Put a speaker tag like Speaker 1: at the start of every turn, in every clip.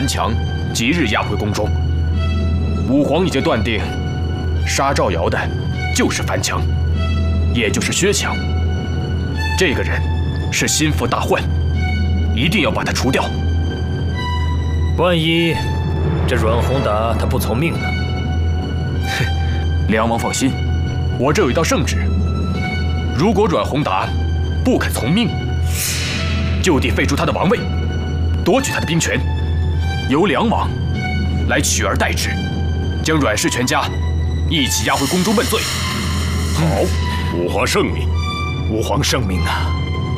Speaker 1: 强即日押回宫中。武皇已经断定，杀赵瑶的就是樊强，也就是薛强。这个人是心腹大患，一定要把他除掉。
Speaker 2: 万一这阮宏达他不从命呢？
Speaker 1: 梁王放心，我这有一道圣旨，如果阮宏达不肯从命，就地废除他的王位，夺取他的兵权，由梁王来取而代之，将阮氏全家一起押回宫中问罪。
Speaker 3: 好，吾皇圣命，吾皇圣命啊！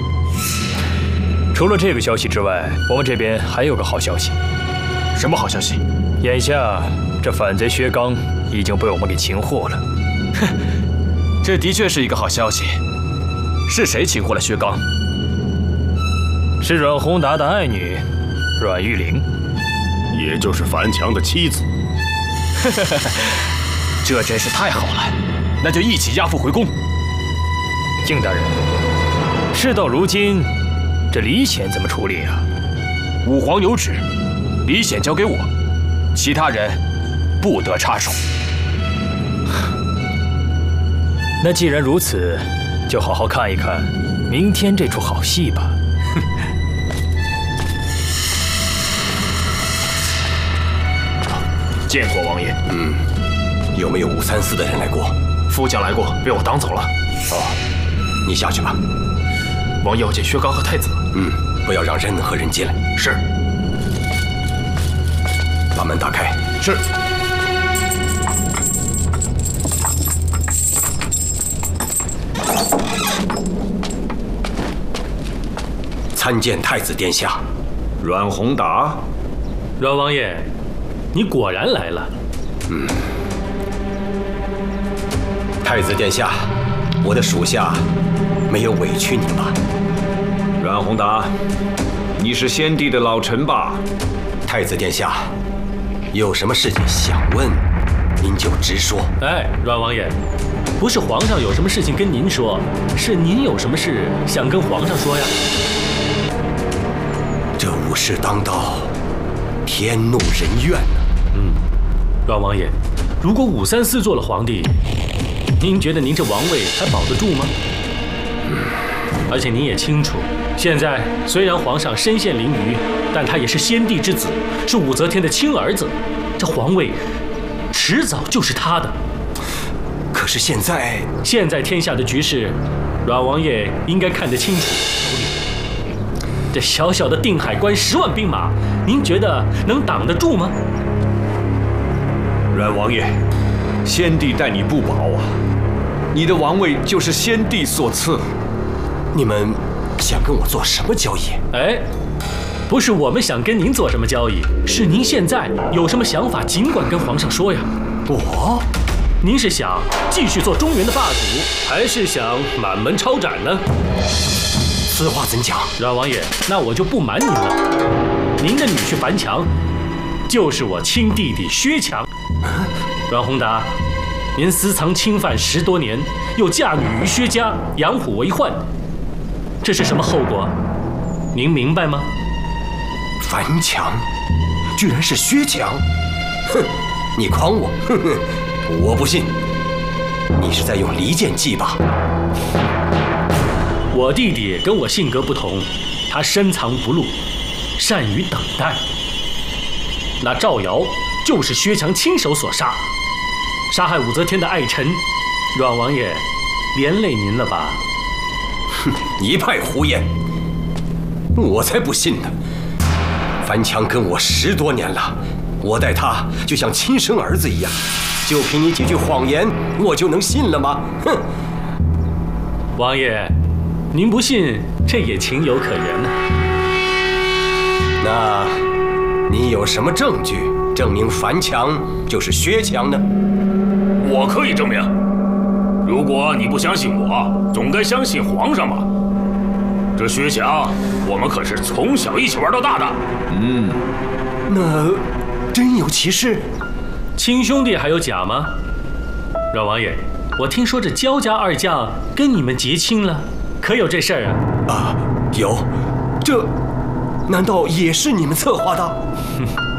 Speaker 2: 除了这个消息之外，我们这边还有个好消息。
Speaker 1: 什么好消息？
Speaker 2: 眼下这反贼薛刚已经被我们给擒获了。
Speaker 1: 哼，这的确是一个好消息。是谁擒获了薛刚？
Speaker 2: 是阮宏达的爱女阮玉玲，
Speaker 3: 也就是樊强的妻子。
Speaker 1: 这真是太好了，那就一起押赴回宫。
Speaker 2: 靖大人，事到如今，这李显怎么处理啊？
Speaker 1: 武皇有旨，李显交给我，其他人不得插手。
Speaker 2: 那既然如此，就好好看一看明天这出好戏吧。
Speaker 3: 见过王爷。
Speaker 4: 有没有534的人来过？
Speaker 1: 副将来过，被我挡走了。
Speaker 4: 哦，你下去吧。
Speaker 1: 王爷要见薛刚和太子。
Speaker 4: 不要让任何人进来。
Speaker 1: 是。
Speaker 4: 把门打开。
Speaker 1: 是。
Speaker 4: 参见太子殿下。
Speaker 3: 阮宏达，
Speaker 5: 阮王爷，你果然来了。
Speaker 4: 太子殿下，我的属下没有委屈你吧？
Speaker 3: 阮宏达，你是先帝的老臣吧？
Speaker 4: 太子殿下，有什么事情想问，您就直说。
Speaker 5: 哎，阮王爷，不是皇上有什么事情跟您说，是您有什么事想跟皇上说呀？
Speaker 4: 这武士当道，天怒人怨呐。
Speaker 5: 阮王爷，如果534做了皇帝，您觉得您这王位还保得住吗？而且您也清楚，现在虽然皇上身陷囹圄，但他也是先帝之子，是武则天的亲儿子，这皇位迟早就是他的。
Speaker 4: 可是现在
Speaker 5: 天下的局势，阮王爷应该看得清楚。这小小的定海关10万兵马，您觉得能挡得住吗？
Speaker 3: 阮王爷，先帝待你不薄啊，你的王位就是先帝所赐。
Speaker 4: 你们想跟我做什么交易？
Speaker 5: 哎，不是我们想跟您做什么交易，是您现在有什么想法，尽管跟皇上说呀。
Speaker 4: 我？
Speaker 5: 您是想继续做中原的霸主，还是想满门抄斩呢？
Speaker 4: 此话怎讲？
Speaker 5: 阮王爷，那我就不瞒您了，您的女婿樊强，就是我亲弟弟薛强。阮宏达，您私藏侵犯10多年，又嫁女于薛家，养虎为患，这是什么后果？您明白吗？
Speaker 4: 樊强，居然是薛强！哼，你诓我！哼哼，我不信，你是在用离间计吧？
Speaker 5: 我弟弟跟我性格不同，他深藏不露，善于等待。那赵瑶就是薛强亲手所杀，杀害武则天的爱臣，阮王爷连累您了吧？
Speaker 4: 哼，一派胡言！我才不信呢！樊强跟我10多年了，我待他就像亲生儿子一样，就凭你几句谎言，我就能信了吗？哼！
Speaker 5: 王爷，您不信，这也情有可原呢。
Speaker 4: 那你有什么证据证明樊强就是薛强呢？
Speaker 3: 我可以证明。如果你不相信我，总该相信皇上吧。这薛强，我们可是从小一起玩到大的。
Speaker 4: 那真有其事？
Speaker 5: 亲兄弟还有假吗？阮王爷，我听说这焦家2将跟你们结亲了，可有这事儿啊？
Speaker 4: 有，这难道也是你们策划的？